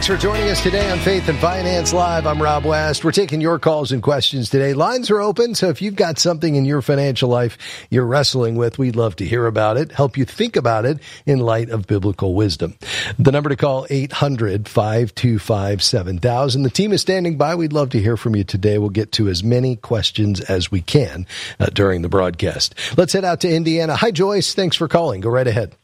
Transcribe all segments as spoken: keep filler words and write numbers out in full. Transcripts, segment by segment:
Thanks for joining us today on Faith and Finance Live. I'm Rob West. We're taking your calls and questions today. Lines are open, so if you've got something in your financial life you're wrestling with, we'd love to hear about it, help you think about it in light of biblical wisdom. The number to call, eight hundred, five two five, seven thousand. The team is standing by. We'd love to hear from you today. We'll get to as many questions as we can uh, during the broadcast. Let's head out to Indiana. Hi, Joyce. Thanks for calling. Go right ahead.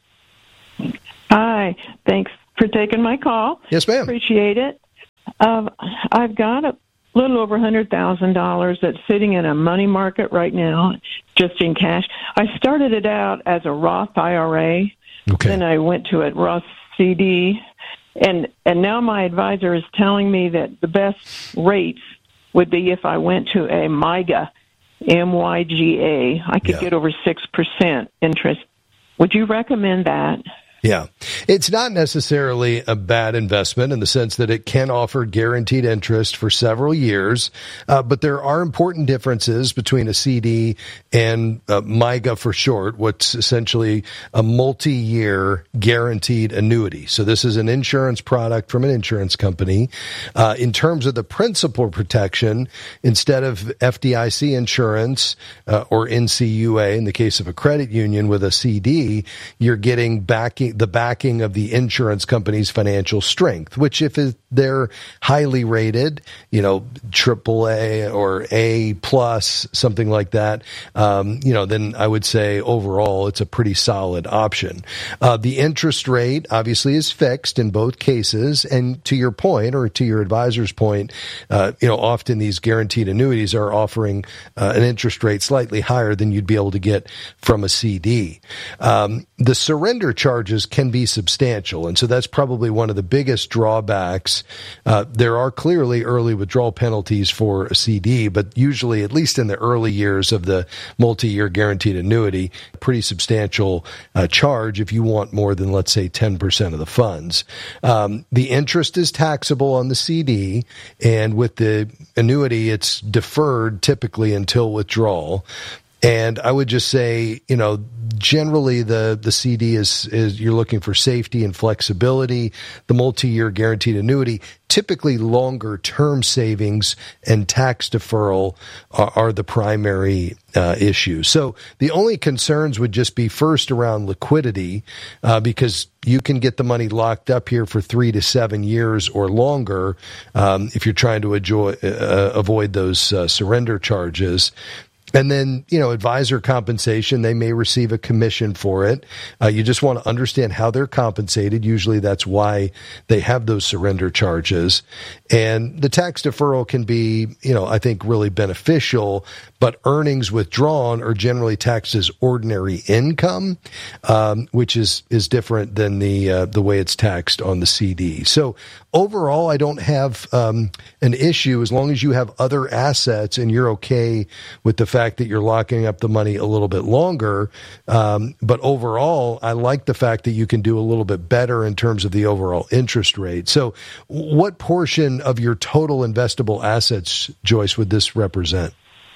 Hi. Thanks for taking my call. Yes, ma'am. Appreciate it. Um, I've got a little over one hundred thousand dollars that's sitting in a money market right now, just in cash. I started it out as a Roth I R A. Okay. Then I went to a Roth C D. And, and now my advisor is telling me that the best rates would be if I went to a MYGA, M Y G A. I could yeah. get over six percent interest. Would you recommend that? Yeah. It's not necessarily a bad investment in the sense that it can offer guaranteed interest for several years, uh, but there are important differences between a C D and uh, MYGA for short, what's essentially a multi-year guaranteed annuity. So this is an insurance product from an insurance company. Uh, in terms of the principal protection, instead of F D I C insurance uh, or N C U A, in the case of a credit union with a C D, you're getting backing the backing of the insurance company's financial strength, which if they're highly rated, you know, triple A or A plus, something like that, um, you know, then I would say overall it's a pretty solid option. Uh, the interest rate obviously is fixed in both cases. And to your point, or to your advisor's point, uh, you know, often these guaranteed annuities are offering uh, an interest rate slightly higher than you'd be able to get from a C D. Um, the surrender charges can be substantial, and so that's probably one of the biggest drawbacks. Uh, there are clearly early withdrawal penalties for a C D, but usually, at least in the early years of the multi-year guaranteed annuity, pretty substantial uh, charge if you want more than, let's say, ten percent of the funds. Um, the interest is taxable on the C D, and with the annuity, it's deferred typically until withdrawal. And I would just say, you know, generally the, the C D is, is you're looking for safety and flexibility. The multi-year guaranteed annuity, typically longer term savings and tax deferral are, are the primary uh, issues. So the only concerns would just be first around liquidity, uh, because you can get the money locked up here for three to seven years or longer um, if you're trying to enjoy, uh, avoid those uh, surrender charges. And then, you know, advisor compensation, they may receive a commission for it. Uh, you just want to understand how they're compensated. Usually that's why they have those surrender charges. And the tax deferral can be, you know, I think really beneficial, but earnings withdrawn are generally taxed as ordinary income, um, which is, is different than the, uh, the way it's taxed on the C D. So overall, I don't have um, an issue as long as you have other assets and you're okay with the fact that you're locking up the money a little bit longer. Um, but overall, I like the fact that you can do a little bit better in terms of the overall interest rate. So what portion of your total investable assets, Joyce, would this represent?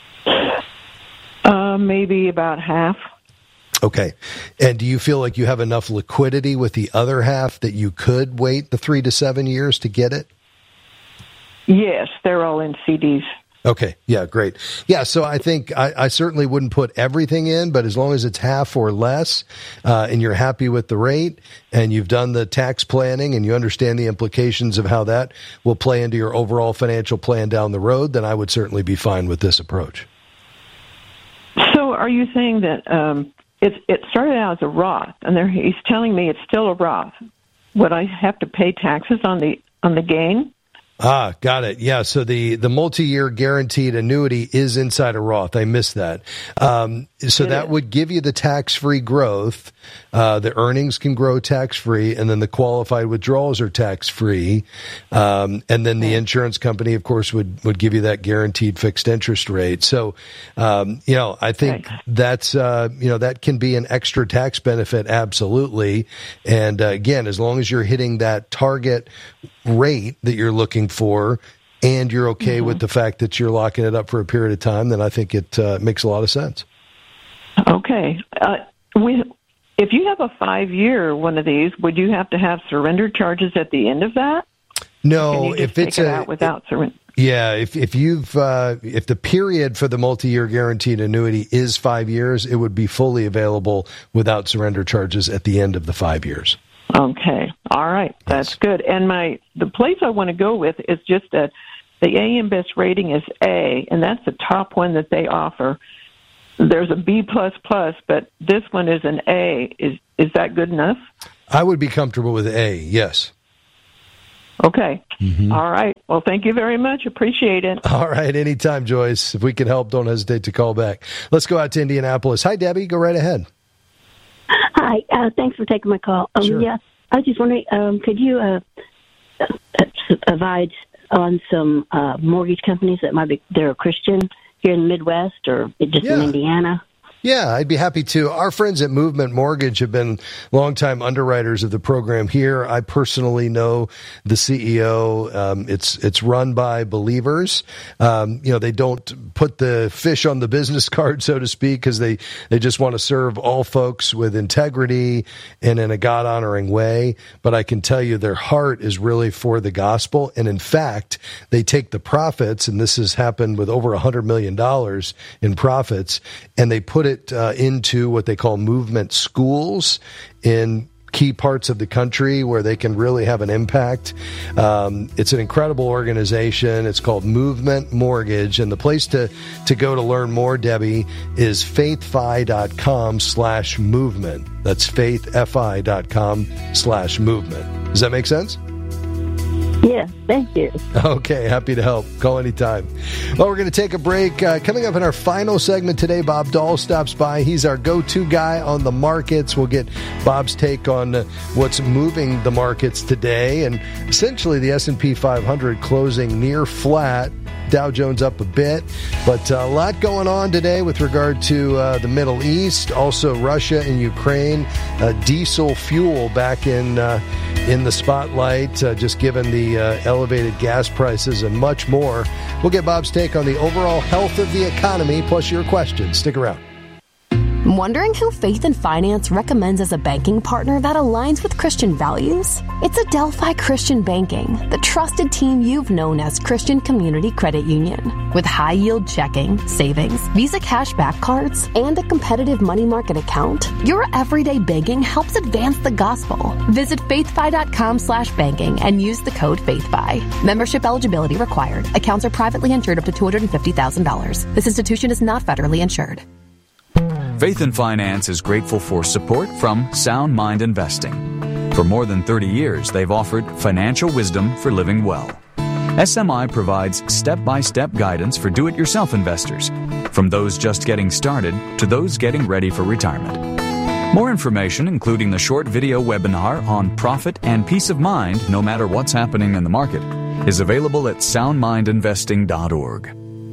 Uh, maybe about half. Okay. And do you feel like you have enough liquidity with the other half that you could wait the three to seven years to get it? Yes, they're all in C Ds. Okay. Yeah, great. Yeah, so I think I, I certainly wouldn't put everything in, but as long as it's half or less, uh, and you're happy with the rate, and you've done the tax planning, and you understand the implications of how that will play into your overall financial plan down the road, then I would certainly be fine with this approach. So are you saying that um, it, it started out as a Roth, and there, he's telling me it's still a Roth? Would I have to pay taxes on the on the gain? Ah, got it. Yeah. So the, the multi-year guaranteed annuity is inside a Roth. I missed that. Um, so it that is. would give you the tax-free growth. Uh, the earnings can grow tax-free, and then the qualified withdrawals are tax-free. Um, and then the insurance company, of course, would, would give you that guaranteed fixed interest rate. So, um, you know, I think Right. that's, uh, you know, that can be an extra tax benefit. Absolutely. And uh, again, as long as you're hitting that target rate that you're looking for, and you're okay mm-hmm. with the fact that you're locking it up for a period of time, then I think it uh, makes a lot of sense. Okay. Uh, we, if you have a five-year one of these, would you have to have surrender charges at the end of that? No, Can you if just it's take it a out without surrender. Yeah, if if you've uh, if the period for the multi-year guaranteed annuity is five years, it would be fully available without surrender charges at the end of the five years. Okay, all right, that's Yes. good. And my the place I want to go with is just a the A M Best rating is A, and that's the top one that they offer. There's a B plus plus, but this one is an A. Is is that good enough? I would be comfortable with A. Yes. Okay. Mm-hmm. All right. Well, thank you very much. Appreciate it. All right. Anytime, Joyce. If we can help, don't hesitate to call back. Let's go out to Indianapolis. Hi, Debbie. Go right ahead. Hi. Uh, thanks for taking my call. Um, Sure. Yeah, I was just wondering, um, could you uh, uh, advise on some uh, mortgage companies that might be they're Christian here in the Midwest or just Yeah. in Indiana? Yeah, I'd be happy to. Our friends at Movement Mortgage have been longtime underwriters of the program here. I personally know the C E O. Um, it's it's run by believers. Um, you know, they don't put the fish on the business card, so to speak, because they, they just want to serve all folks with integrity and in a God-honoring way. But I can tell you their heart is really for the gospel. And in fact, they take the profits, and this has happened with over one hundred million dollars in profits, and they put it Uh, into what they call movement schools in key parts of the country where they can really have an impact. Um, it's an incredible organization. It's called Movement Mortgage. And the place to, to go to learn more, Debbie, is faithfi.com slash movement. That's faithfi.com slash movement. Does that make sense? Yes, thank you. Okay, happy to help. Call anytime. Well, we're going to take a break. Uh, coming up in our final segment today, Bob Dahl stops by. He's our go-to guy on the markets. We'll get Bob's take on uh, what's moving the markets today. And essentially the S and P five hundred closing near flat. Dow Jones up a bit, but uh, a lot going on today with regard to uh, the Middle East, also Russia and Ukraine, uh, diesel fuel back in uh, in the spotlight, uh, just given the uh, elevated gas prices and much more. We'll get Bob's take on the overall health of the economy, plus your questions. Stick around. Wondering who Faith and Finance recommends as a banking partner that aligns with Christian values? It's Adelphi Christian Banking, the trusted team you've known as Christian Community Credit Union. With high-yield checking, savings, Visa cashback cards, and a competitive money market account, your everyday banking helps advance the gospel. Visit faithfi.com slash banking and use the code FaithFi. Membership eligibility required. Accounts are privately insured up to two hundred fifty thousand dollars. This institution is not federally insured. Faith and Finance is grateful for support from Sound Mind Investing. For more than thirty years, they've offered financial wisdom for living well. S M I provides step-by-step guidance for do-it-yourself investors, from those just getting started to those getting ready for retirement. More information, including the short video webinar on profit and peace of mind no matter what's happening in the market, is available at sound mind investing dot org.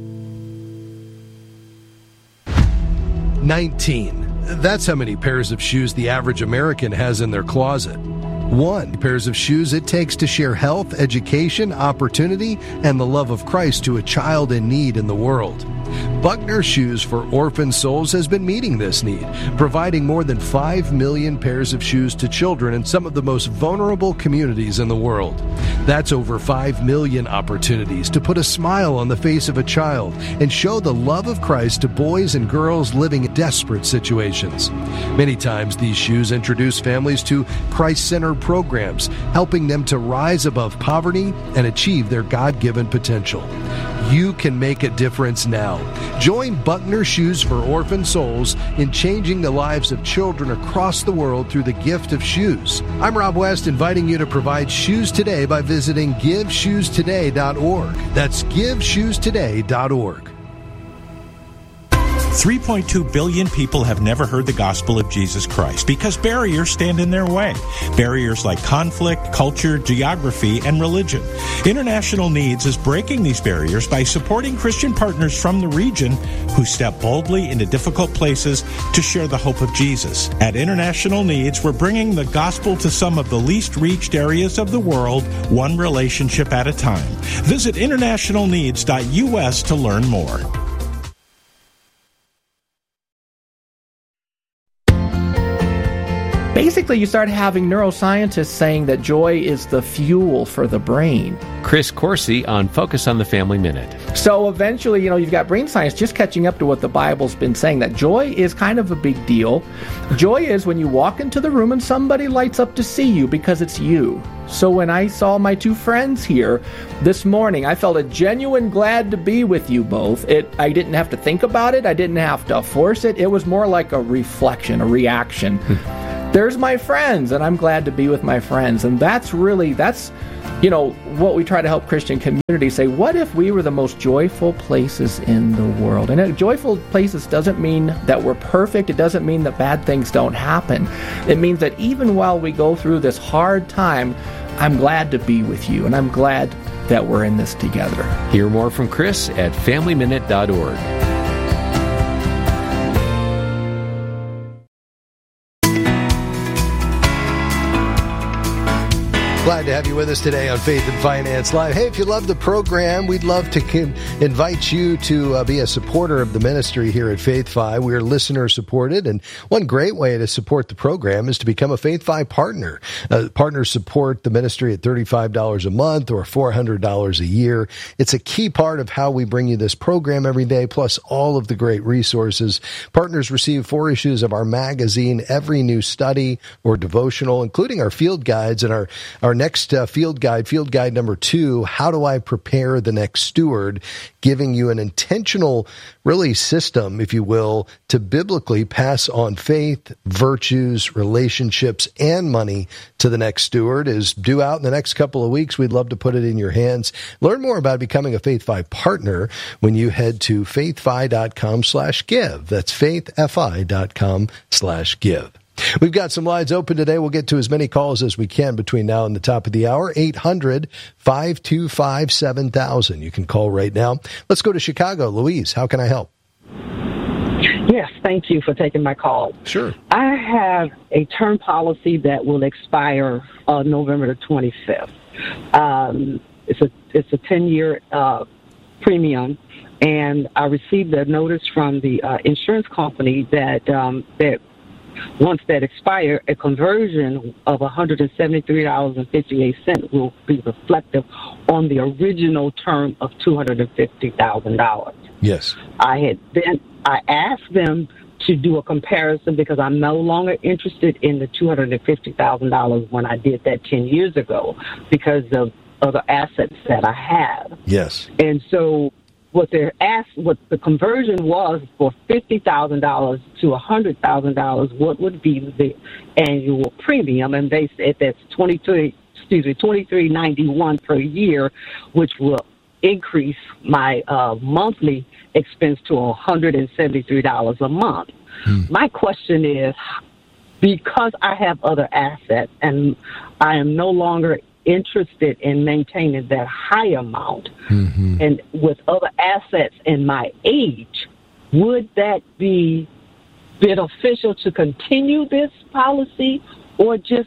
nineteen. That's how many pairs of shoes the average American has in their closet. One, pairs of shoes it takes to share health, education, opportunity, and the love of Christ to a child in need in the world. Buckner Shoes for Orphan Souls has been meeting this need, providing more than five million pairs of shoes to children in some of the most vulnerable communities in the world. That's over five million opportunities to put a smile on the face of a child and show the love of Christ to boys and girls living in desperate situations. Many times these shoes introduce families to Christ-centered programs, helping them to rise above poverty and achieve their God-given potential. You can make a difference now. Join Buckner Shoes for Orphan Souls in changing the lives of children across the world through the gift of shoes. I'm Rob West, inviting you to provide shoes today by visiting give shoes today dot org. That's give shoes today dot org. three point two billion people have never heard the gospel of Jesus Christ because barriers stand in their way. Barriers like conflict, culture, geography, and religion. International Needs is breaking these barriers by supporting Christian partners from the region who step boldly into difficult places to share the hope of Jesus. At International Needs, we're bringing the gospel to some of the least reached areas of the world, one relationship at a time. Visit international needs dot U S to learn more. basically you start having neuroscientists saying that joy is the fuel for the brain. Chris Coursey on Focus on the Family Minute. So eventually, you know, you've got brain science just catching up to what the Bible's been saying, that joy is kind of a big deal. Joy is when you walk into the room and somebody lights up to see you because it's you. So when I saw my two friends here this morning, I felt a genuine glad to be with you both. It, I didn't have to think about it. I didn't have to force it. It was more like a reflection, a reaction. There's my friends, and I'm glad to be with my friends. And that's really, that's, you know, what we try to help Christian communities say, what if we were the most joyful places in the world? And uh, joyful places doesn't mean that we're perfect. It doesn't mean that bad things don't happen. It means that even while we go through this hard time, I'm glad to be with you, and I'm glad that we're in this together. Hear more from Chris at family minute dot org. Glad to have you with us today on Faith and Finance Live. Hey, if you love the program, we'd love to con- invite you to uh, be a supporter of the ministry here at FaithFi. We're listener supported, and one great way to support the program is to become a FaithFi partner. Uh, partners support the ministry at thirty-five dollars a month or four hundred dollars a year. It's a key part of how we bring you this program every day, plus all of the great resources. Partners receive four issues of our magazine, every new study or devotional, including our field guides and our, our Our next uh, field guide, field guide number two, How Do I Prepare the Next Steward, giving you an intentional, really system, if you will, to biblically pass on faith, virtues, relationships, and money to the next steward is due out in the next couple of weeks. We'd love to put it in your hands. Learn more about becoming a FaithFi partner when you head to faithfi.com slash give. That's faithfi.com slash give. We've got some lines open today. We'll get to as many calls as we can between now and the top of the hour. eight hundred, five two five, seven thousand. You can call right now. Let's go to Chicago. Louise, how can I help? Yes, thank you for taking my call. Sure. I have a term policy that will expire uh, November the twenty-fifth. Um, it's a it's a ten-year uh, premium, and I received a notice from the uh, insurance company that um, that once that expires, a conversion of one hundred seventy-three dollars and fifty-eight cents will be reflective on the original term of two hundred fifty thousand dollars. Yes. I had then I asked them to do a comparison because I'm no longer interested in the two hundred fifty thousand dollars when I did that ten years ago because of other assets that I have. Yes. And so what they're asked, what the conversion was for fifty thousand dollars to one hundred thousand dollars, what would be the annual premium? And they said that's twenty-three, excuse me, twenty-three ninety-one per year, which will increase my uh, monthly expense to one hundred seventy-three dollars a month. Hmm. My question is, because I have other assets and I am no longer interested in maintaining that high amount, mm-hmm. and with other assets in my age, would that be beneficial to continue this policy or just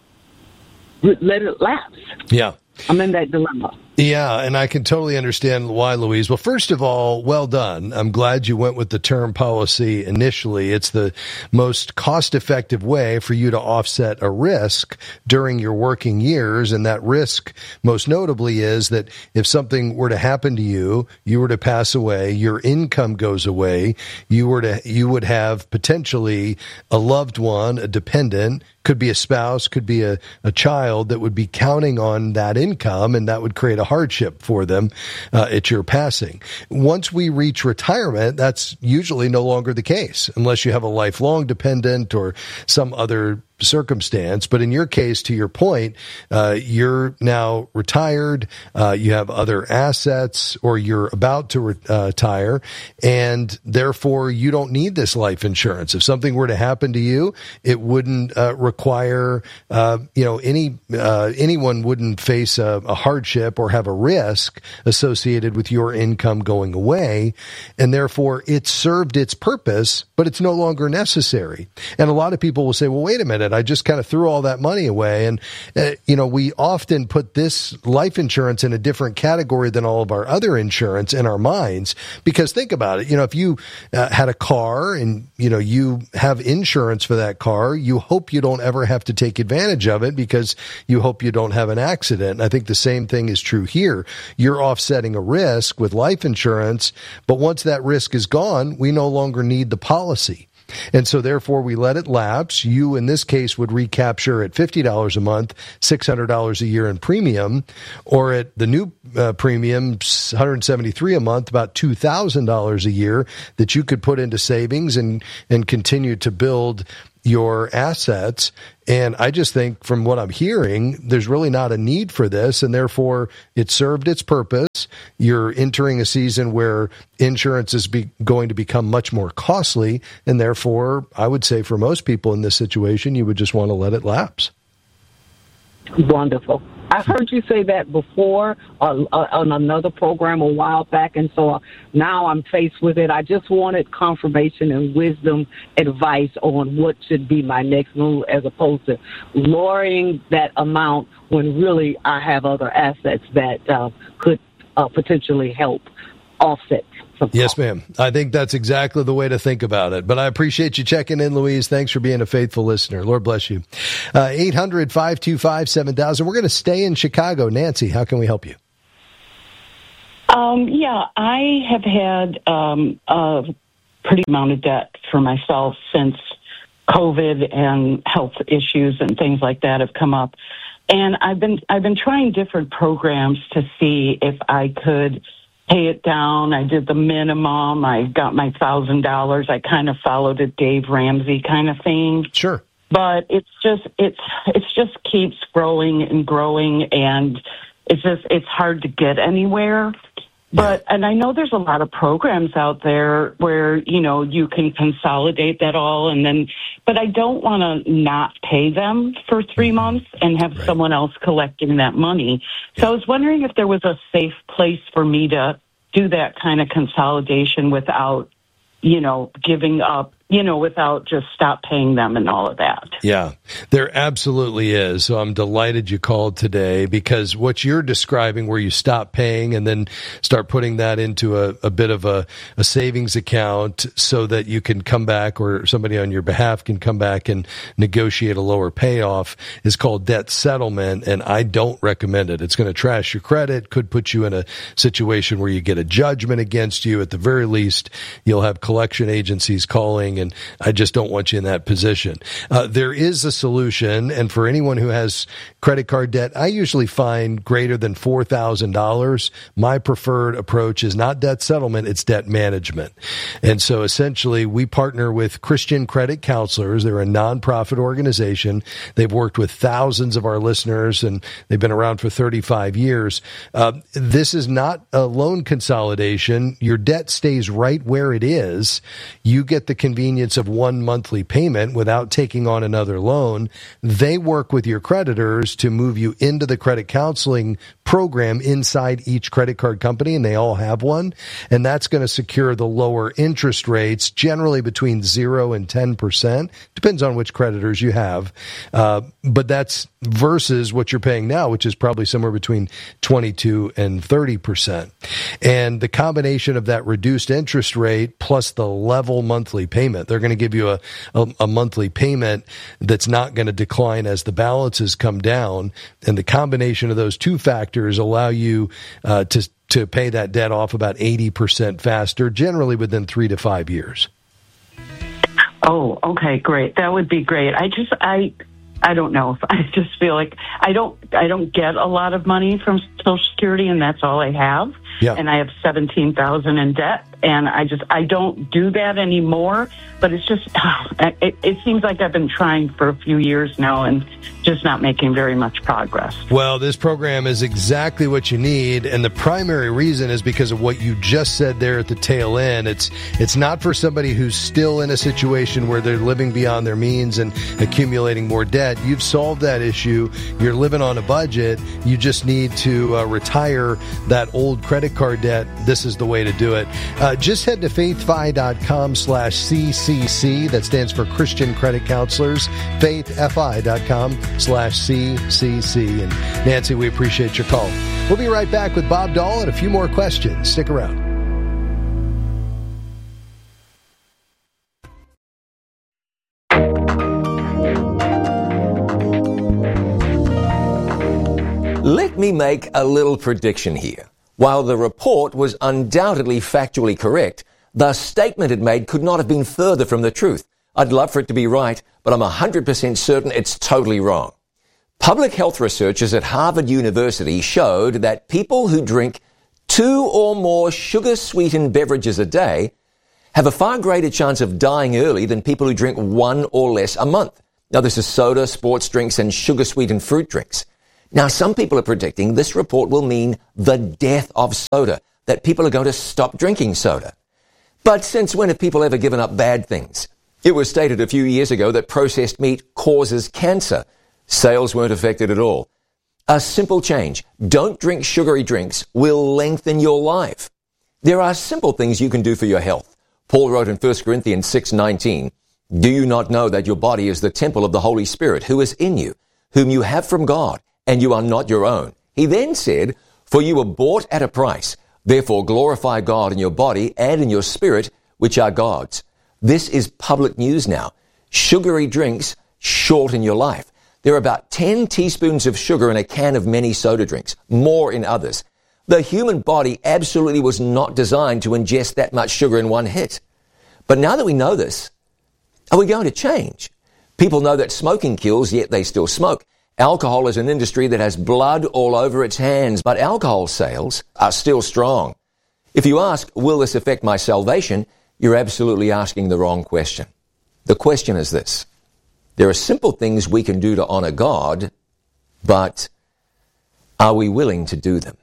let it lapse? Yeah. I'm in that dilemma. Yeah, and I can totally understand why, Louise. Well, first of all, well done. I'm glad you went with the term policy initially. It's the most cost-effective way for you to offset a risk during your working years, and that risk, most notably, is that if something were to happen to you, you were to pass away, your income goes away, you were to you would have potentially a loved one, a dependent, could be a spouse, could be a, a child that would be counting on that income, and that would create a hardship for them uh, at your passing. Once we reach retirement, that's usually no longer the case, unless you have a lifelong dependent or some other circumstance. But in your case, to your point, uh, you're now retired, uh, you have other assets, or you're about to re- uh, retire, and therefore you don't need this life insurance. If something were to happen to you, it wouldn't uh, require, uh, you know, any uh, anyone wouldn't face a, a hardship or have a risk associated with your income going away, and therefore it served its purpose, but it's no longer necessary. And a lot of people will say, well, wait a minute, it. I just kind of threw all that money away. And, uh, you know, we often put this life insurance in a different category than all of our other insurance in our minds, because think about it. You know, if you uh, had a car and, you know, you have insurance for that car, you hope you don't ever have to take advantage of it because you hope you don't have an accident. And I think the same thing is true here. You're offsetting a risk with life insurance, but once that risk is gone, we no longer need the policy. And so therefore we let it lapse. You, in this case, would recapture at fifty dollars a month, six hundred dollars a year in premium, or at the new uh, premium, one hundred seventy-three dollars a month, about two thousand dollars a year that you could put into savings and, and continue to build your assets. And I just think from what I'm hearing, there's really not a need for this, and therefore it served its purpose. You're entering a season where insurance is be going to become much more costly, and therefore I would say for most people in this situation, you would just want to let it lapse. Wonderful. I've heard you say that before uh, uh, on another program a while back, and so uh, now I'm faced with it. I just wanted confirmation and wisdom advice on what should be my next move, as opposed to lowering that amount when really I have other assets that uh, could uh, potentially help offset. Yes, ma'am. I think that's exactly the way to think about it. But I appreciate you checking in, Louise. Thanks for being a faithful listener. Lord bless you. Uh, eight hundred, five two five, seven thousand. We're going to stay in Chicago. Nancy, how can we help you? Um, yeah, I have had um, a pretty amount of debt for myself since COVID and health issues and things like that have come up. And I've been I've been trying different programs to see if I could pay it down. I did the minimum. I got my thousand dollars. I kind of followed a Dave Ramsey kind of thing. Sure. But it's just it's it's just keeps growing and growing, and it's just it's hard to get anywhere. But and I know there's a lot of programs out there where, you know, you can consolidate that all, and then but I don't want to not pay them for three months and have right. someone else collecting that money. So I was wondering if there was a safe place for me to do that kind of consolidation without, you know, giving up, you know, without just stop paying them and all of that. Yeah, there absolutely is. So I'm delighted you called today, because what you're describing, where you stop paying and then start putting that into a, a bit of a, a savings account so that you can come back, or somebody on your behalf can come back and negotiate a lower payoff, is called debt settlement. And I don't recommend it. It's going to trash your credit, could put you in a situation where you get a judgment against you. At the very least, you'll have collection agencies calling, and I just don't want you in that position. Uh, there is a solution, and for anyone who has credit card debt, I usually find greater than four thousand dollars, my preferred approach is not debt settlement, it's debt management. And so essentially, we partner with Christian Credit Counselors. They're a nonprofit organization. They've worked with thousands of our listeners, and they've been around for thirty-five years. Uh, this is not a loan consolidation. Your debt stays right where it is. You get the convenience of one monthly payment without taking on another loan. They work with your creditors to move you into the credit counseling program inside each credit card company, and they all have one. And that's going to secure the lower interest rates, generally between zero and ten percent. Depends on which creditors you have. Uh, but that's versus what you're paying now, which is probably somewhere between twenty-two and thirty percent. And the combination of that reduced interest rate plus the level monthly payment, they're going to give you a, a, a monthly payment that's not going to decline as the balances come down. And the combination of those two factors allow you uh, to to pay that debt off about eighty percent faster, generally within three to five years. Oh, okay, great. That would be great. I just, I, I don't know. If I just feel like I don't, I don't get a lot of money from Social Security, and that's all I have. Yeah. And I have seventeen thousand in debt, and I just, I don't do that anymore. But it's just, it, it seems like I've been trying for a few years now and just not making very much progress. Well, this program is exactly what you need, and the primary reason is because of what you just said there at the tail end. It's it's not for somebody who's still in a situation where they're living beyond their means and accumulating more debt. You've solved that issue. You're living on a budget. You just need to uh, retire that old credit credit card debt, this is the way to do it. Uh, just head to faithfi.com slash CCC. That stands for Christian Credit Counselors. faithfi.com slash CCC. And Nancy, we appreciate your call. We'll be right back with Bob Dahl and a few more questions. Stick around. Let me make a little prediction here. While the report was undoubtedly factually correct, the statement it made could not have been further from the truth. I'd love for it to be right, but I'm one hundred percent certain it's totally wrong. Public health researchers at Harvard University showed that people who drink two or more sugar-sweetened beverages a day have a far greater chance of dying early than people who drink one or less a month. Now, this is soda, sports drinks, and sugar-sweetened fruit drinks. Now, some people are predicting this report will mean the death of soda, that people are going to stop drinking soda. But since when have people ever given up bad things? It was stated a few years ago that processed meat causes cancer. Sales weren't affected at all. A simple change, don't drink sugary drinks, will lengthen your life. There are simple things you can do for your health. Paul wrote in First Corinthians six nineteen, "Do you not know that your body is the temple of the Holy Spirit who is in you, whom you have from God, and you are not your own?" He then said, "For you were bought at a price. Therefore glorify God in your body and in your spirit, which are God's." This is public news now. Sugary drinks shorten your life. There are about ten teaspoons of sugar in a can of many soda drinks, more in others. The human body absolutely was not designed to ingest that much sugar in one hit. But now that we know this, are we going to change? People know that smoking kills, yet they still smoke. Alcohol is an industry that has blood all over its hands, but alcohol sales are still strong. If you ask, will this affect my salvation? You're absolutely asking the wrong question. The question is this: there are simple things we can do to honor God, but are we willing to do them?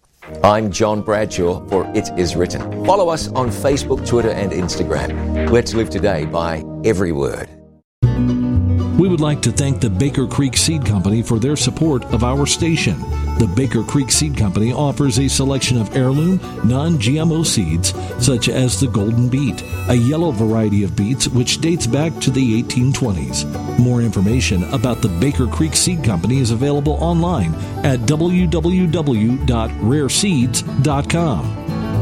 I'm John Bradshaw for It Is Written. Follow us on Facebook, Twitter, and Instagram. Let's live today by every word. We would like to thank the Baker Creek Seed Company for their support of our station. The Baker Creek Seed Company offers a selection of heirloom, non-G M O seeds, such as the Golden Beet, a yellow variety of beets which dates back to the eighteen twenties. More information about the Baker Creek Seed Company is available online at w w w dot rare seeds dot com.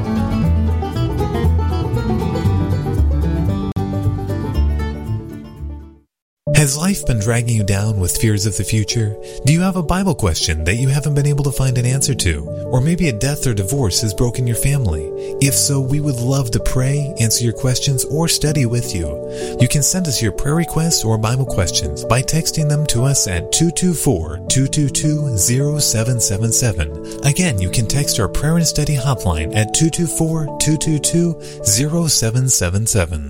Has life been dragging you down with fears of the future? Do you have a Bible question that you haven't been able to find an answer to? Or maybe a death or divorce has broken your family? If so, we would love to pray, answer your questions, or study with you. You can send us your prayer requests or Bible questions by texting them to us at two two four, two two two, zero seven seven seven. Again, you can text our prayer and study hotline at two two four, two two two, zero seven seven seven.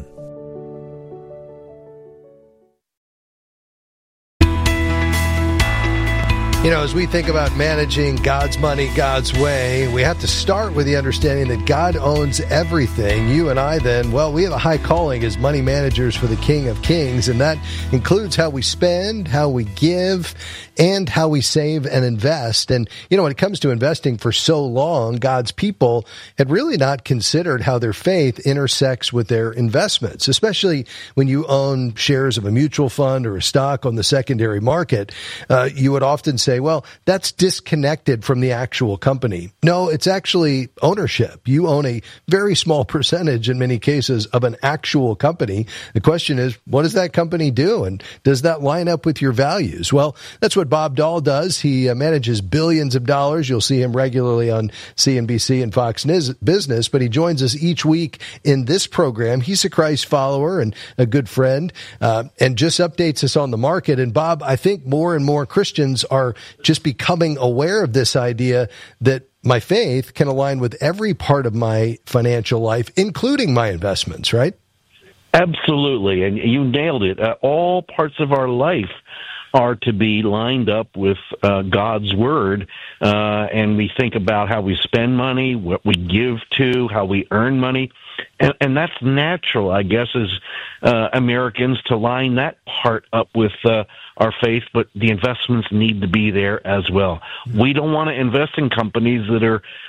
You know, as we think about managing God's money God's way, we have to start with the understanding that God owns everything. You and I then, well, we have a high calling as money managers for the King of Kings, and that includes how we spend, how we give, and how we save and invest. And, you know, when it comes to investing for so long, God's people had really not considered how their faith intersects with their investments, especially when you own shares of a mutual fund or a stock on the secondary market. Uh, you would often say, well, that's disconnected from the actual company. No, it's actually ownership. You own a very small percentage in many cases of an actual company. The question is, what does that company do? And does that line up with your values? Well, that's what Bob Dahl does. He uh, manages billions of dollars. You'll see him regularly on C N B C and Fox Business, but he joins us each week in this program. He's a Christ follower and a good friend, uh, and just updates us on the market. And Bob, I think more and more Christians are just becoming aware of this idea that my faith can align with every part of my financial life, including my investments, right? Absolutely. And you nailed it. Uh, all parts of our life are to be lined up with uh, God's Word, uh, and we think about how we spend money, what we give to, how we earn money, and, and that's natural, I guess, as uh, Americans to line that part up with uh, our faith, but the investments need to be there as well. We don't want to invest in companies that are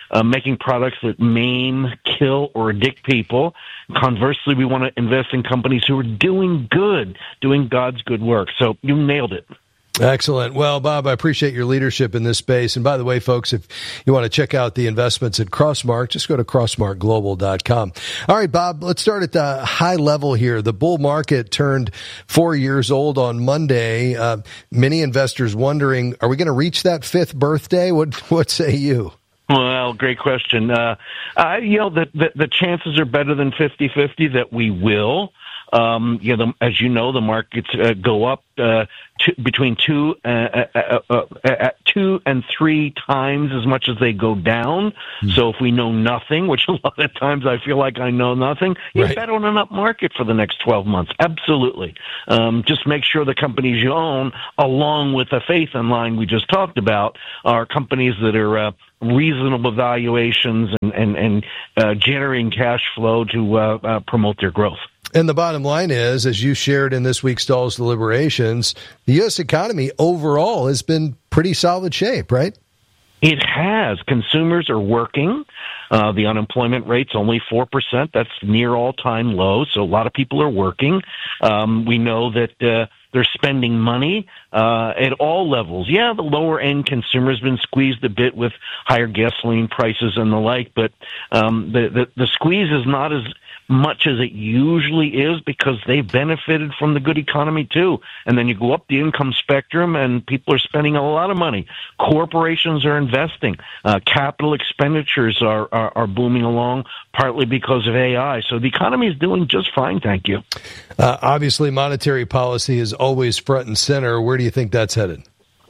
uh, making products that maim, kill, or addict people. Conversely, we want to invest in companies who are doing good, doing God's good work. So you nailed it. Excellent. Well, Bob, I appreciate your leadership in this space. And by the way, folks, if you want to check out the investments at Crossmark, just go to crossmark global dot com. All right, Bob, let's start at the high level here. The bull market turned four years old on Monday. Uh, many investors wondering, are we going to reach that fifth birthday? What, what say you? Well, great question. Uh, uh, you know, the, the, the chances are better than fifty-fifty that we will. Um, you know, the, as you know, the markets uh, go up uh, to, between two, uh, uh, uh, uh, two and three times as much as they go down. Mm. So if we know nothing, which a lot of times I feel like I know nothing, you right. bet on an up market for the next twelve months. Absolutely. Um, just make sure the companies you own, along with the faith in line we just talked about, are companies that are uh, reasonable valuations and, and, and uh, generating cash flow to uh, uh, promote their growth. And the bottom line is, as you shared in this week's Stahl's Deliberations, the U S economy overall has been pretty solid shape, right? It has. Consumers are working. Uh, the unemployment rate's only four percent. That's near all-time low, so a lot of people are working. Um, we know that uh, they're spending money uh, at all levels. Yeah, the lower-end consumer has been squeezed a bit with higher gasoline prices and the like, but um, the, the, the squeeze is not as much as it usually is because they've benefited from the good economy too. And then you go up the income spectrum and people are spending a lot of money. Corporations are investing. Uh, capital expenditures are, are, are booming along, partly because of A I. So the economy is doing just fine, thank you. Uh, obviously, monetary policy is always front and center. Where do you think that's headed?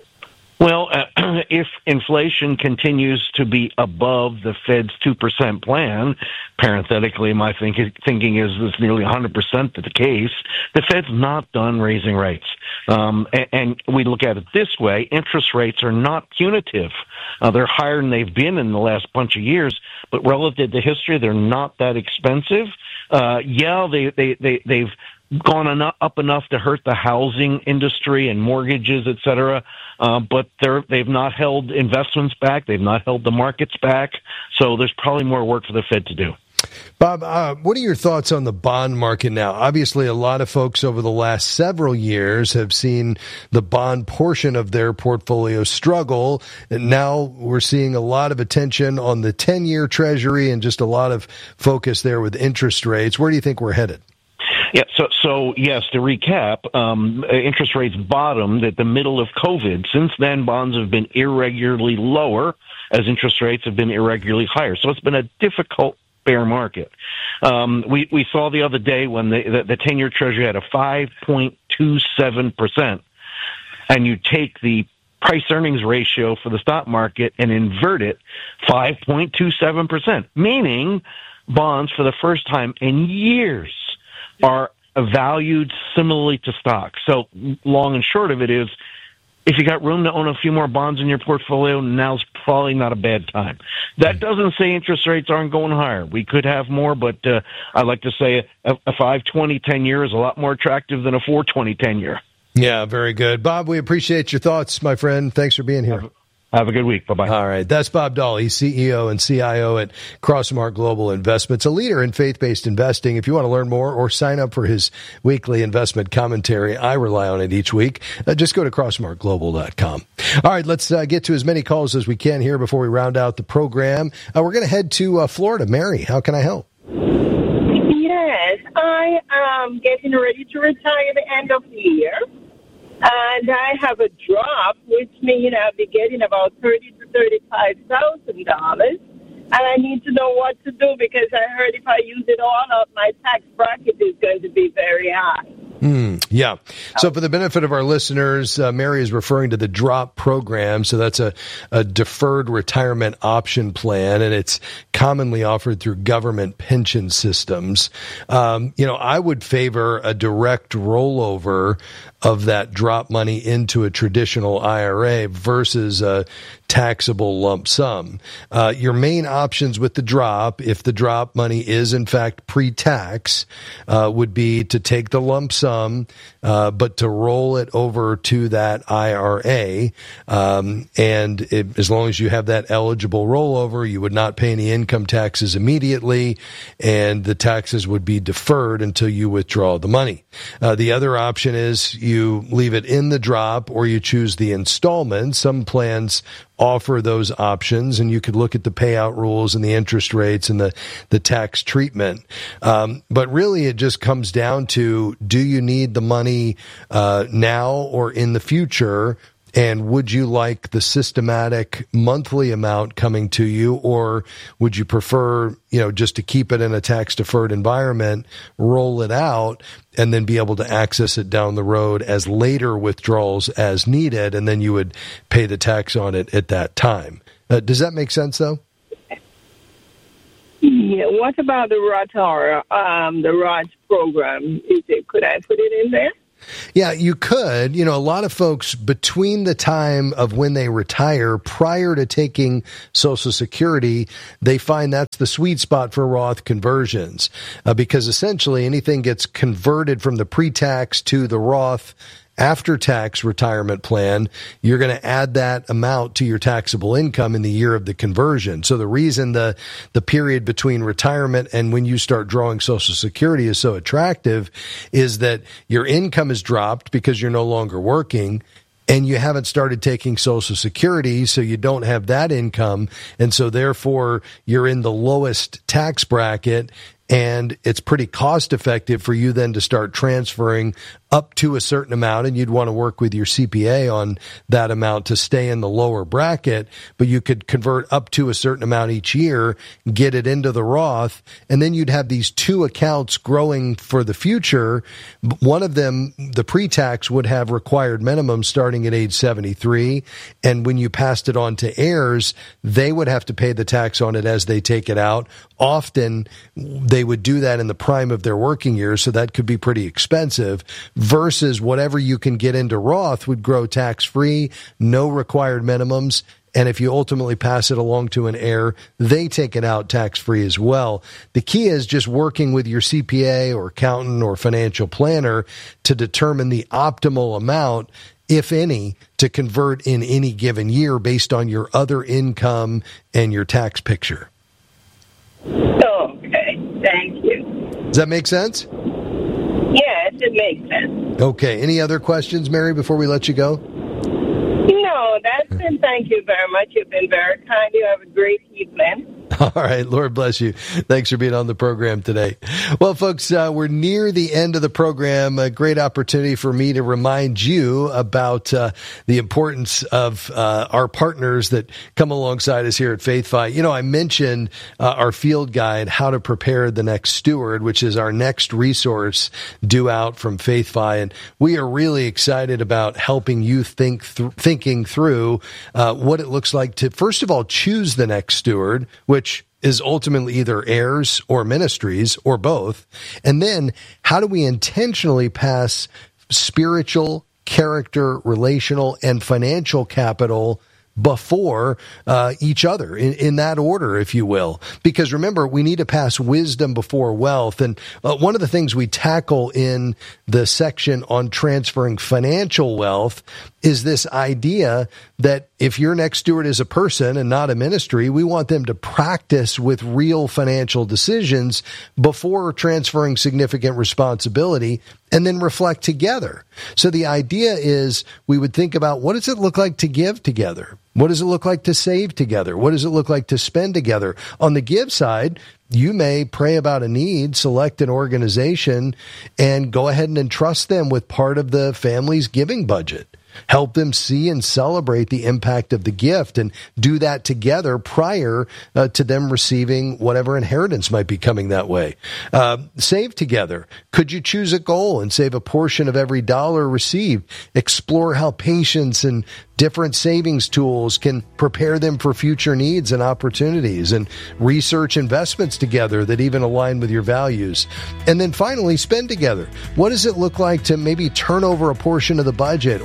Well, uh, if inflation continues to be above the Fed's two percent plan, parenthetically, my think, thinking is it's nearly one hundred percent the case, the Fed's not done raising rates. Um, and, and we look at it this way, interest rates are not punitive. Uh, they're higher than they've been in the last bunch of years, but relative to history, they're not that expensive. Uh, yeah, they, they, they, they've gone up enough to hurt the housing industry and mortgages, et cetera. Uh, but they're, they've not held investments back. They've not held the markets back. So there's probably more work for the Fed to do. Bob, uh, what are your thoughts on the bond market now? Obviously, a lot of folks over the last several years have seen the bond portion of their portfolio struggle. And now we're seeing a lot of attention on the ten-year Treasury and just a lot of focus there with interest rates. Where do you think we're headed? Yeah, so, so yes, to recap, um, interest rates bottomed at the middle of COVID. Since then, bonds have been irregularly lower as interest rates have been irregularly higher. So it's been a difficult bear market. Um, we, we saw the other day when the, the, the ten-year Treasury had a five point two seven percent, and you take the price-earnings ratio for the stock market and invert it, five point two seven percent, meaning bonds for the first time in years are valued similarly to stocks. So long and short of it is, if you got room to own a few more bonds in your portfolio, now's probably not a bad time. That doesn't say interest rates aren't going higher. We could have more, but uh, I like to say a, a five twenty ten-year is a lot more attractive than a four twenty ten-year. Yeah, very good. Bob, we appreciate your thoughts, my friend. Thanks for being here. Have, have a good week. Bye-bye. All right. That's Bob Dahl. He's C E O and C I O at Crossmark Global Investments, a leader in faith-based investing. If you want to learn more or sign up for his weekly investment commentary, I rely on it each week. Uh, just go to crossmark global dot com. All right. Let's uh, get to as many calls as we can here before we round out the program. Uh, we're going to head to uh, Florida. Mary, how can I help? Yes. I am getting ready to retire at the end of the year. And I have a drop, which means I'll be getting about thirty to thirty-five thousand dollars. And I need to know what to do because I heard if I use it all up, my tax bracket is going to be very high. Mm, yeah. So for the benefit of our listeners, uh, Mary is referring to the DROP program. So that's a, a deferred retirement option plan, and it's commonly offered through government pension systems. Um, you know, I would favor a direct rollover of that drop money into a traditional I R A versus a taxable lump sum. Uh, your main options with the drop, if the drop money is in fact pre-tax, uh, would be to take the lump sum, uh, but to roll it over to that I R A. Um, and it, as long as you have that eligible rollover, you would not pay any income taxes immediately, and the taxes would be deferred until you withdraw the money. Uh, the other option is you leave it in the drop, or you choose the installment. Some plans offer those options, and you could look at the payout rules and the interest rates and the, the tax treatment. Um, but really it just comes down to, do you need the money uh, now or in the future? And would you like the systematic monthly amount coming to you, or would you prefer, you know, just to keep it in a tax-deferred environment, roll it out, and then be able to access it down the road as later withdrawals as needed, and then you would pay the tax on it at that time? Uh, does that make sense, though? Yeah. What about the Roth or um, the Roth program? Is it? Could I put it in there? Yeah, you could. You know, a lot of folks between the time of when they retire prior to taking Social Security, they find that's the sweet spot for Roth conversions, uh, because essentially anything gets converted from the pre-tax to the Roth after-tax retirement plan, you're going to add that amount to your taxable income in the year of the conversion. So the reason the the period between retirement and when you start drawing Social Security is so attractive is that your income is dropped because you're no longer working, and you haven't started taking Social Security, so you don't have that income, and so therefore you're in the lowest tax bracket, and it's pretty cost effective for you then to start transferring up to a certain amount, and you'd want to work with your C P A on that amount to stay in the lower bracket, but you could convert up to a certain amount each year, get it into the Roth, and then you'd have these two accounts growing for the future. One of them, the pre-tax, would have required minimum starting at age seventy-three, and when you passed it on to heirs, they would have to pay the tax on it as they take it out. Often, they would do that in the prime of their working years, so that could be pretty expensive, versus whatever you can get into Roth would grow tax-free, no required minimums, and if you ultimately pass it along to an heir, they take it out tax-free as well. The key is just working with your C P A or accountant or financial planner to determine the optimal amount, if any, to convert in any given year based on your other income and your tax picture. Okay, thank you. Does that make sense? Yes, it makes sense. Okay. Any other questions, Mary, before we let you go? No, that's it. Thank you very much. You've been very kind. You have a great evening. All right. Lord bless you. Thanks for being on the program today. Well, folks, uh, we're near the end of the program. A great opportunity for me to remind you about uh, the importance of uh, our partners that come alongside us here at FaithFi. You know, I mentioned uh, our field guide, How to Prepare the Next Steward, which is our next resource due out from FaithFi. And we are really excited about helping you think th- thinking through uh, what it looks like to, first of all, choose the next steward, which is ultimately either heirs or ministries or both. And then how do we intentionally pass spiritual, character, relational, and financial capital before uh, each other, in, in that order, if you will. Because remember, we need to pass wisdom before wealth. And uh, one of the things we tackle in the section on transferring financial wealth is this idea that if your next steward is a person and not a ministry, we want them to practice with real financial decisions before transferring significant responsibility, and then reflect together. So the idea is we would think about, what does it look like to give together? What does it look like to save together? What does it look like to spend together? On the give side, you may pray about a need, select an organization, and go ahead and entrust them with part of the family's giving budget. Help them see and celebrate the impact of the gift, and do that together prior uh, to them receiving whatever inheritance might be coming that way. Uh, save together. Could you choose a goal and save a portion of every dollar received? Explore how patience and different savings tools can prepare them for future needs and opportunities, and research investments together that even align with your values. And then finally, spend together. What does it look like to maybe turn over a portion of the budget, or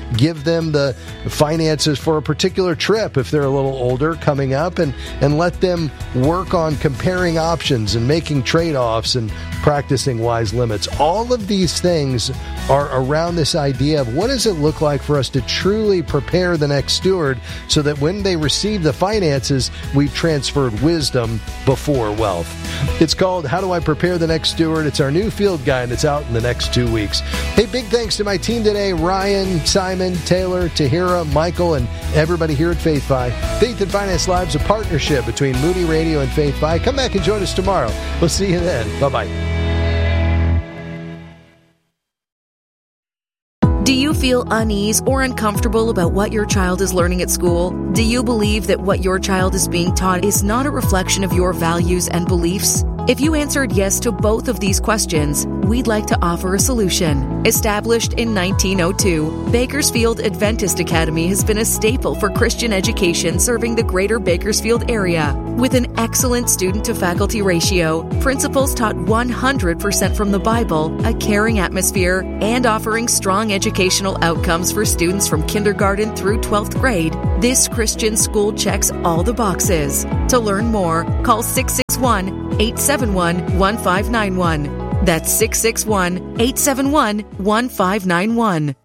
give them the finances for a particular trip if they're a little older coming up, and, and let them work on comparing options and making trade-offs and practicing wise limits. All of these things are around this idea of what does it look like for us to truly prepare the next steward so that when they receive the finances, we've transferred wisdom before wealth. It's called How Do I Prepare the Next Steward? It's our new field guide that's out in the next two weeks. Hey, big thanks to my team today, Ryan, Simon, Taylor, Tahira, Michael, and everybody here at FaithFi. Faith and Finance Live is a partnership between Moody Radio and FaithFi. Come back and join us tomorrow. We'll see you then. Bye-bye. Do you feel unease or uncomfortable about what your child is learning at school? Do you believe that what your child is being taught is not a reflection of your values and beliefs? If you answered yes to both of these questions, we'd like to offer a solution. Established in nineteen oh two, Bakersfield Adventist Academy has been a staple for Christian education serving the greater Bakersfield area. With an excellent student-to-faculty ratio, principals taught one hundred percent from the Bible, a caring atmosphere, and offering strong educational outcomes for students from kindergarten through twelfth grade, this Christian school checks all the boxes. To learn more, call six six one, eight seven one, one five nine one. That's six six one, eight seven one, one five nine one.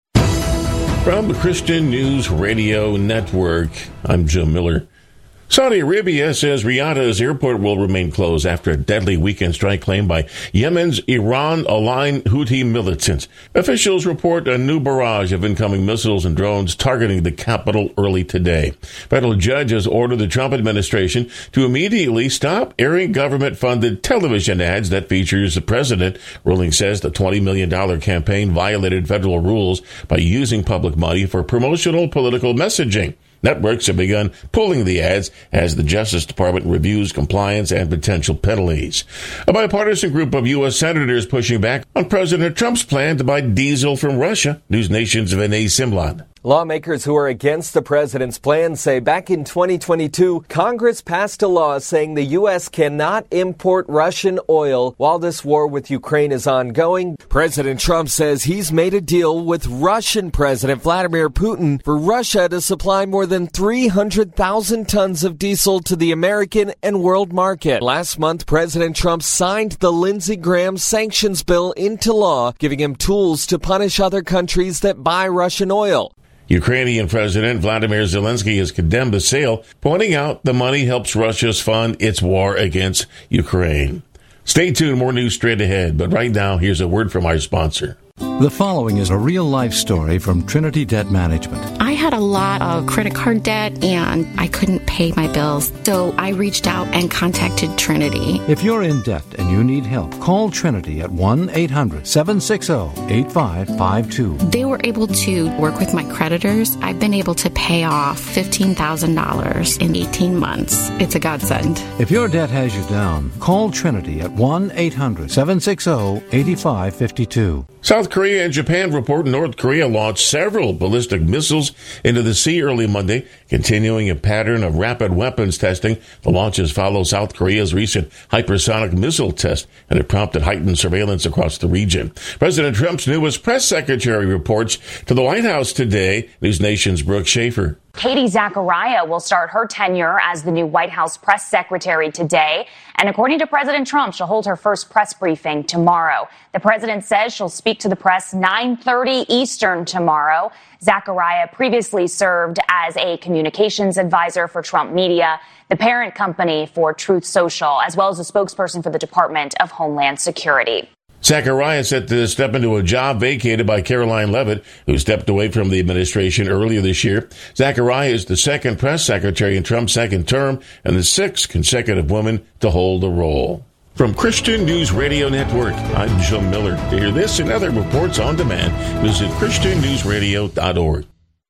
From the Christian News Radio Network, I'm Jim Miller. Saudi Arabia says Riyadh's airport will remain closed after a deadly weekend strike claimed by Yemen's Iran-aligned Houthi militants. Officials report a new barrage of incoming missiles and drones targeting the capital early today. Federal judges ordered the Trump administration to immediately stop airing government-funded television ads that features the president. Ruling says the twenty million dollars campaign violated federal rules by using public money for promotional political messaging. Networks have begun pulling the ads as the Justice Department reviews compliance and potential penalties. A bipartisan group of U S senators pushing back on President Trump's plan to buy diesel from Russia. News Nation's Vinay Simlad. Lawmakers who are against the president's plan say back in twenty twenty-two, Congress passed a law saying the U S cannot import Russian oil while this war with Ukraine is ongoing. President Trump says he's made a deal with Russian President Vladimir Putin for Russia to supply more than three hundred thousand tons of diesel to the American and world market. Last month, President Trump signed the Lindsey Graham sanctions bill into law, giving him tools to punish other countries that buy Russian oil. Ukrainian President Vladimir Zelensky has condemned the sale, pointing out the money helps Russia fund its war against Ukraine. Stay tuned, more news straight ahead, but right now, here's a word from our sponsor. The following is a real-life story from Trinity Debt Management. I had a lot of credit card debt, and I couldn't pay my bills, so I reached out and contacted Trinity. If you're in debt and you need help, call Trinity at one eight hundred, seven six zero, eight five five two. They were able to work with my creditors. I've been able to pay off fifteen thousand dollars in eighteen months. It's a godsend. If your debt has you down, call Trinity at one eight hundred, seven six zero, eight five five two. South Korea and Japan report North Korea launched several ballistic missiles into the sea early Monday, continuing a pattern of rapid weapons testing. The launches follow South Korea's recent hypersonic missile test, and it prompted heightened surveillance across the region. President Trump's newest press secretary reports to the White House today. News Nation's Brooke Schaefer. Katie Zachariah will start her tenure as the new White House press secretary today. And according to President Trump, she'll hold her first press briefing tomorrow. The president says she'll speak to the press nine thirty Eastern tomorrow. Zachariah previously served as a communications advisor for Trump Media, the parent company for Truth Social, as well as a spokesperson for the Department of Homeland Security. Zachariah set to step into a job vacated by Caroline Leavitt, who stepped away from the administration earlier this year. Zachariah is the second press secretary in Trump's second term and the sixth consecutive woman to hold the role. From Christian News Radio Network, I'm Jim Miller. To hear this and other reports on demand, visit christian news radio dot org.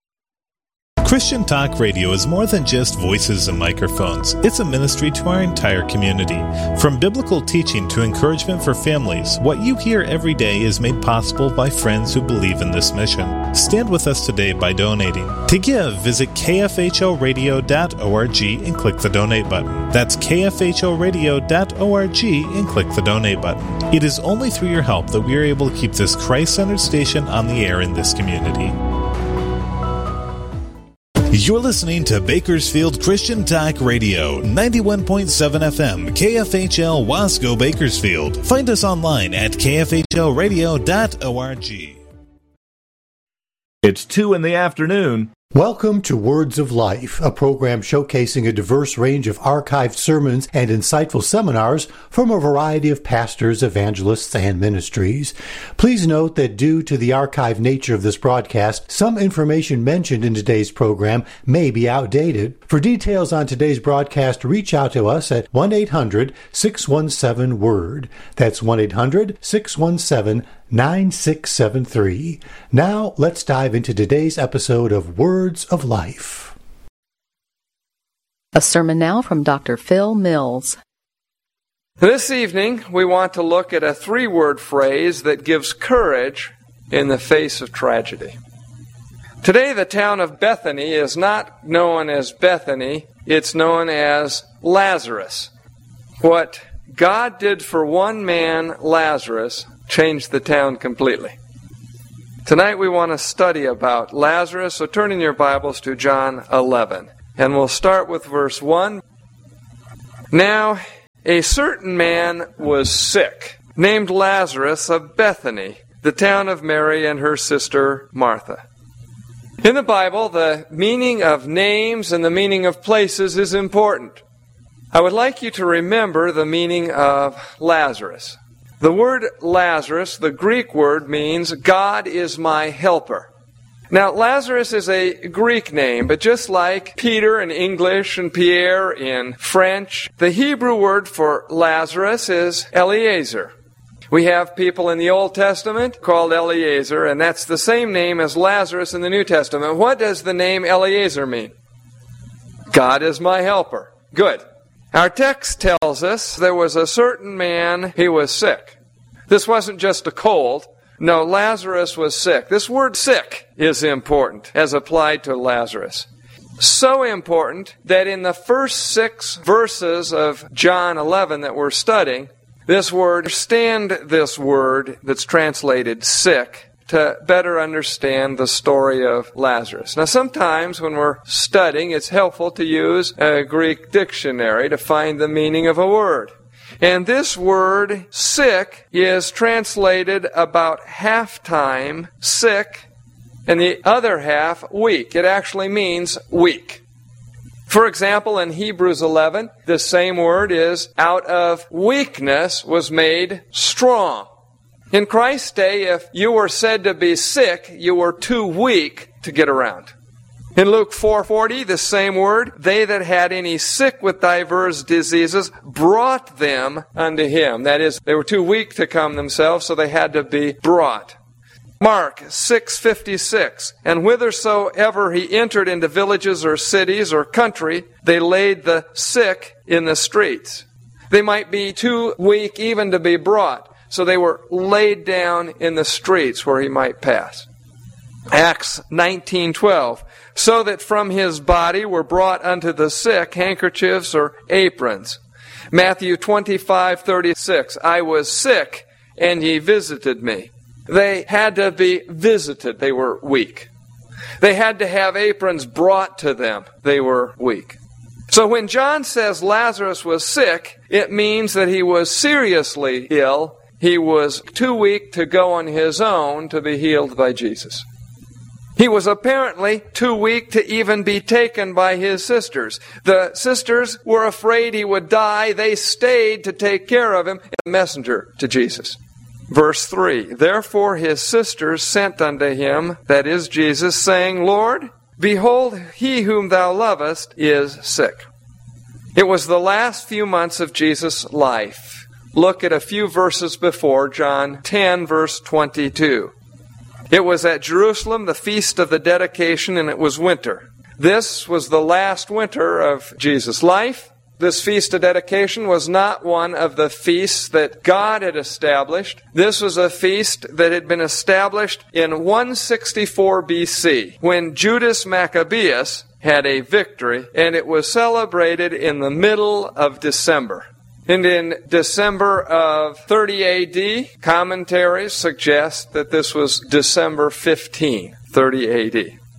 Christian Talk Radio is more than just voices and microphones. It's a ministry to our entire community. From biblical teaching to encouragement for families, what you hear every day is made possible by friends who believe in this mission. Stand with us today by donating. To give, visit k f h o radio dot org and click the donate button. That's k f h o radio dot org and click the donate button. It is only through your help that we are able to keep this Christ-centered station on the air in this community. You're listening to Bakersfield Christian Talk Radio, ninety-one point seven F M, K F H L Wasco Bakersfield. Find us online at k f h l radio dot org. It's two in the afternoon. Welcome to Words of Life, a program showcasing a diverse range of archived sermons and insightful seminars from a variety of pastors, evangelists, and ministries. Please note that due to the archived nature of this broadcast, some information mentioned in today's program may be outdated. For details on today's broadcast, reach out to us at one eight hundred six one seven word. That's one eight hundred six one seven nine six seven three. Now, let's dive into today's episode of Words of Life. A sermon now from Doctor Phil Mills. This evening, we want to look at a three-word phrase that gives courage in the face of tragedy. Today, the town of Bethany is not known as Bethany, it's known as Lazarus. What God did for one man, Lazarus, changed the town completely. Tonight we want to study about Lazarus, so turn in your Bibles to John eleven. And we'll start with verse one. Now, a certain man was sick, named Lazarus of Bethany, the town of Mary and her sister Martha. In the Bible, the meaning of names and the meaning of places is important. I would like you to remember the meaning of Lazarus. The word Lazarus, the Greek word, means God is my helper. Now, Lazarus is a Greek name, but just like Peter in English and Pierre in French, the Hebrew word for Lazarus is Eliezer. We have people in the Old Testament called Eliezer, and that's the same name as Lazarus in the New Testament. What does the name Eliezer mean? God is my helper. Good. Our text tells us there was a certain man, he was sick. This wasn't just a cold. No, Lazarus was sick. This word sick is important as applied to Lazarus. So important that in the first six verses of John eleven that we're studying, this word, understand this word that's translated sick, to better understand the story of Lazarus. Now, sometimes when we're studying, it's helpful to use a Greek dictionary to find the meaning of a word. And this word, sick, is translated about half time, sick, and the other half, weak. It actually means weak. For example, in Hebrews eleven, the same word is, out of weakness was made strong. In Christ's day, if you were said to be sick, you were too weak to get around. In Luke four forty, the same word, they that had any sick with divers diseases brought them unto him. That is, they were too weak to come themselves, so they had to be brought. Mark six fifty-six, and whithersoever he entered into villages or cities or country, they laid the sick in the streets. They might be too weak even to be brought, so they were laid down in the streets where he might pass. Acts nineteen twelve, so that from his body were brought unto the sick handkerchiefs or aprons. Matthew twenty-five thirty-six, I was sick, and ye visited me. They had to be visited. They were weak. They had to have aprons brought to them. They were weak. So when John says Lazarus was sick, it means that he was seriously ill. He was too weak to go on his own to be healed by Jesus. He was apparently too weak to even be taken by his sisters. The sisters were afraid he would die. They stayed to take care of him, a messenger to Jesus. Verse three, therefore his sisters sent unto him, that is Jesus, saying, Lord, behold, he whom thou lovest is sick. It was the last few months of Jesus' life. Look at a few verses before, John ten, verse twenty-two. It was at Jerusalem, the feast of the dedication, and it was winter. This was the last winter of Jesus' life. This feast of dedication was not one of the feasts that God had established. This was a feast that had been established in one sixty-four B C, when Judas Maccabeus had a victory, and it was celebrated in the middle of December. And in December of thirty A D, commentaries suggest that this was December fifteenth, thirty A D.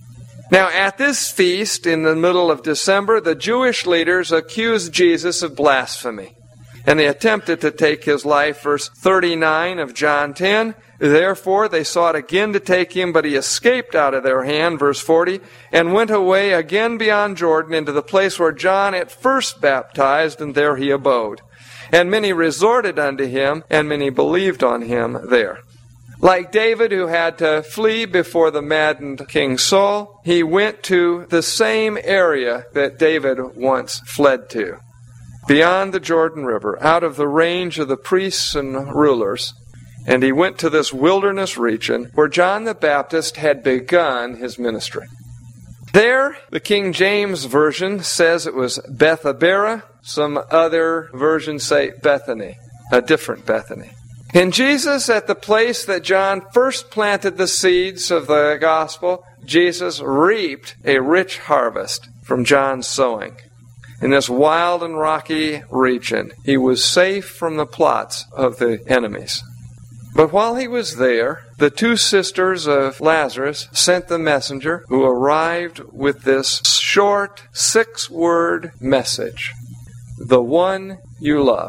Now, at this feast in the middle of December, the Jewish leaders accused Jesus of blasphemy, and they attempted to take his life. Verse thirty-nine of John ten, therefore they sought again to take him, but he escaped out of their hand. Verse forty, and went away again beyond Jordan into the place where John at first baptized, and there he abode. And many resorted unto him, and many believed on him there. Like David, who had to flee before the maddened King Saul, he went to the same area that David once fled to, beyond the Jordan River, out of the range of the priests and rulers. And he went to this wilderness region where John the Baptist had begun his ministry. There, the King James Version says it was Bethabara. Some other versions say Bethany, a different Bethany. And Jesus, at the place that John first planted the seeds of the gospel, Jesus reaped a rich harvest from John's sowing. In this wild and rocky region, he was safe from the plots of the enemies. But while he was there, the two sisters of Lazarus sent the messenger, who arrived with this short six-word message: the one you love